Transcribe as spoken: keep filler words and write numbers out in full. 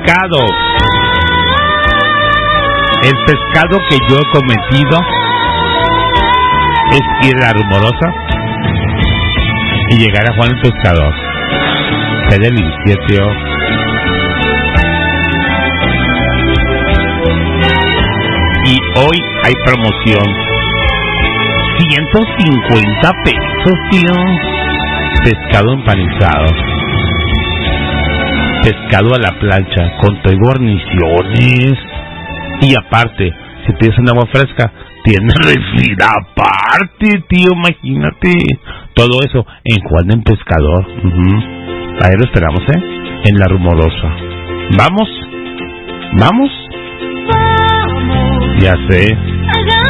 pescado. El pescado que yo he cometido es ir a La Rumorosa y llegar a Juan el Pescador. ¡Qué delicia, tío! Y hoy hay promoción. ciento cincuenta pesos, tío. Pescado empanizado. Pescado a la plancha con tres guarniciones. Y aparte, si pides un agua fresca, tiene refri aparte, tío, imagínate. Todo eso en Juan el Pescador. Uh-huh. Ahí lo esperamos, ¿eh? En La Rumorosa. ¿Vamos? ¿Vamos? Ya sé.